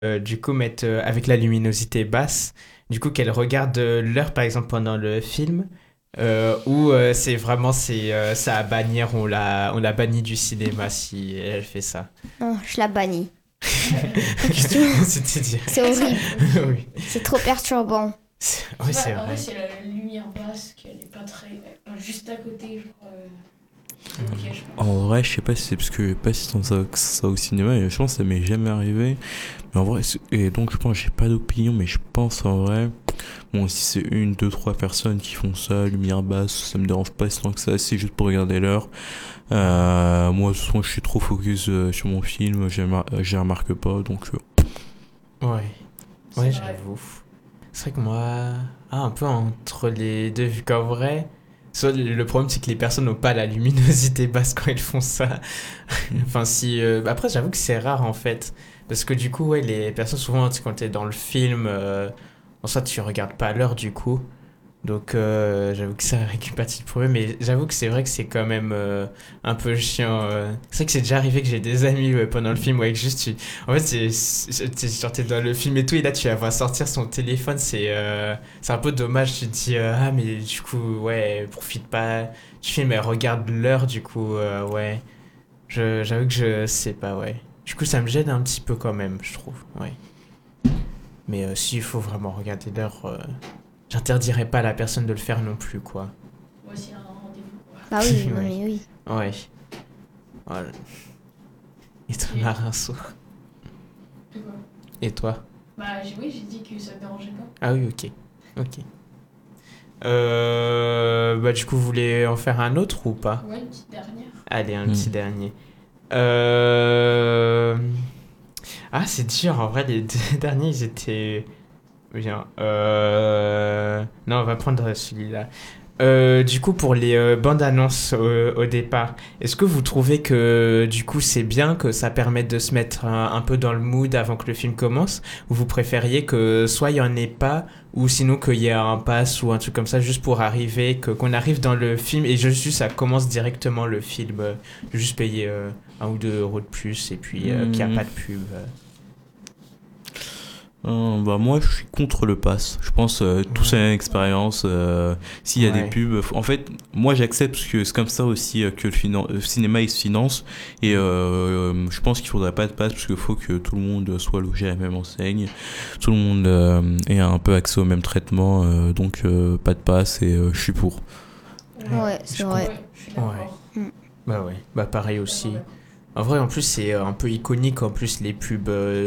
du coup mettre avec la luminosité basse, du coup qu'elle regarde l'heure par exemple pendant le film, ou c'est vraiment ça à bannir, on la bannit du cinéma si elle fait ça. Non, je la bannis. Pas question. C'était C'est direct. horrible. Oui, C'est trop perturbant. Oui, c'est En vrai, vrai. c'est la lumière basse qu'elle est pas très. Juste à côté, genre. C'est ok, je pense. En vrai, je sais pas si c'est parce que j'ai pas si tant ça au cinéma et je pense que ça m'est jamais arrivé. Mais en vrai, et donc je pense, j'ai pas d'opinion, mais je pense en vrai, bon, si c'est une, deux, trois personnes qui font ça, lumière basse, ça me dérange pas si tant que ça, c'est juste pour regarder l'heure. Moi, de toute façon, je suis trop focus sur mon film, je remarque pas, donc Ouais, C'est ouais, vrai. j'avoue. C'est vrai que moi, un peu entre les deux, vu qu'en vrai, soit le problème c'est que les personnes n'ont pas la luminosité basse quand elles font ça. Enfin, si. Après, j'avoue que c'est rare en fait. Parce que du coup, ouais, les personnes, souvent, tu sais, quand t'es dans le film, en soi, tu regardes pas l'heure du coup. Donc, j'avoue que ça récupère le problème. Mais j'avoue que c'est vrai que c'est quand même un peu chiant. C'est vrai que c'est déjà arrivé que j'ai des amis pendant le film, ouais, que juste tu. En fait, genre, t'es dans le film et tout, et là, tu la vois sortir son téléphone. C'est un peu dommage. Tu te dis, ah, mais du coup, ouais, profite pas du film, elle regarde l'heure, du coup, ouais. J'avoue que je sais pas, ouais. Du coup, ça me gêne un petit peu quand même, je trouve, ouais. Mais s'il faut vraiment regarder l'heure, j'interdirais pas à la personne de le faire non plus, quoi. Moi aussi, un rendez-vous. Bah oui, non Ouais. mais oui. Ouais. Voilà. Et toi, Et- Marinceau? De quoi? Et toi? Bah, oui, j'ai dit que ça me dérangeait pas. Ah oui, ok. Ok. Bah, du coup, vous voulez en faire un autre ou pas? Ouais, une petite dernière. Allez, un hmm. petit dernier. Euh... Ah, c'est dur, en vrai, les deux derniers, ils étaient bien. Non, on va prendre celui-là. Du coup, pour les bandes annonces au départ, est-ce que vous trouvez que du coup c'est bien que ça permette de se mettre un peu dans le mood avant que le film commence, ou vous préfériez que soit il y en ait pas, ou sinon qu'il y ait un pass ou un truc comme ça juste pour arriver, qu'on arrive dans le film et juste ça commence directement le film, juste payer 1 ou 2 euros de plus et puis qu'il n'y a Hmm. pas de pub. Bah moi je suis contre le pass. Je pense tout c'est une expérience. S'il y a des Ouais. pubs, en fait moi j'accepte parce que c'est comme ça aussi que le cinéma il se finance et je pense qu'il faudrait pas de pass parce qu'il faut que tout le monde soit logé à la même enseigne, tout le monde ait un peu accès au même traitement, donc pas de pass et je suis pour. Ouais, c'est Je vrai. Ouais, je suis d'accord. Mm. Bah ouais, bah pareil Je suis aussi. d'accord. En vrai, en plus, c'est un peu iconique, en plus, les pubs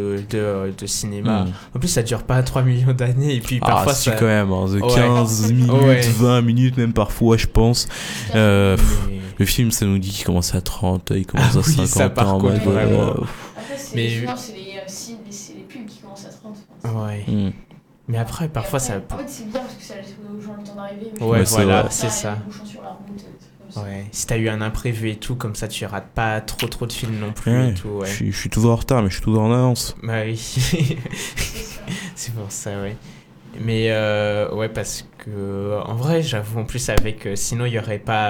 de cinéma. Hmm. En plus, ça dure pas 3 millions d'années, et puis Ah parfois si ça... quand même, hein, de Ouais. 15 minutes, Ouais. 20 minutes même parfois je pense. Mais... Le film, ça nous dit qu'il commence à 30, il commence Ah à oui, 50 ça par en contre, mode. vraiment. Après, Mais... sinon, c'est les pubs qui commencent à 30, je pense. Ouais. hmm. Mais après, Et parfois, après, ça... en fait, c'est bien parce que ça laisse aux gens le temps d'arriver. Mais Ouais, Ouais, c'est voilà, vrai. c'est ça. ça. Les bouchons sur la route, des trucs comme ça. Ouais. Si t'as eu un imprévu et tout, comme ça, tu rates pas trop de films non plus Ouais, et tout, ouais. je suis toujours en retard, mais je suis toujours en avance. Bah oui. C'est ça. C'est pour ça, ouais. Mais ouais, parce que en vrai, j'avoue, en plus, avec. Sinon, il y aurait pas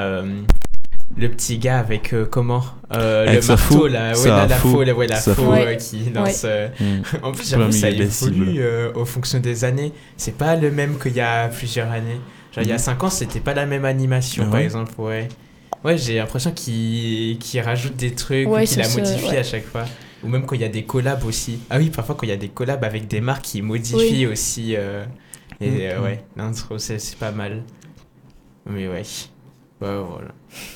le petit gars avec comment Avec le sa marteau, faux, là. Ouais, sa là, la faux, faux, ouais, la sa faux faux. Ouais. qui lance. Hmm. En plus, Plein j'avoue, ça milieu de la cible. évolue au fonction des années. C'est pas le même qu'il y a plusieurs années. Genre, il y a Mhm. 5 ans, c'était pas la même animation, Ah par ouais exemple, ouais. Ouais, j'ai l'impression qu'il rajoute des trucs ou Ouais, qu'il ça a se. modifié Ouais. à chaque fois. Ou même quand il y a des collabs aussi. Ah oui, parfois quand il y a des collabs avec des marques qui modifient Oui. aussi. Et Ok. ouais, l'intro, c'est pas mal. Mais ouais. Bah voilà.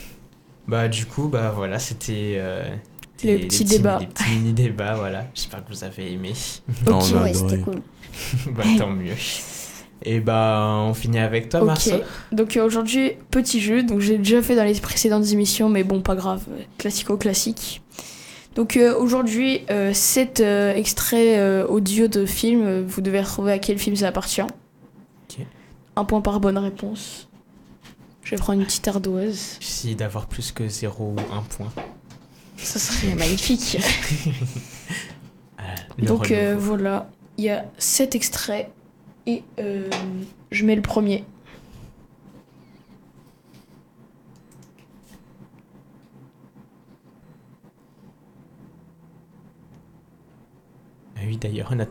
Bah du coup, bah voilà, c'était Le petit débat. les petits mini-débats, voilà. J'espère que vous avez aimé. Non, Ok, on a ouais, c'était adoré. cool. Bah tant mieux. Et bah on finit avec toi, Ok. Marceau. Donc aujourd'hui, petit jeu. Donc j'ai déjà fait dans les précédentes émissions, mais bon, pas grave. Classico-classique. Donc aujourd'hui, 7 extraits audio de films. Vous devez retrouver à quel film ça appartient. Ok. 1 point par bonne réponse. Je vais prendre une petite ardoise. J'essaie d'avoir plus que 0 ou 1 point. Ça serait magnifique. Le Donc renouveau. voilà, il y a 7 extraits et je mets le premier. Ah oui, d'ailleurs, on a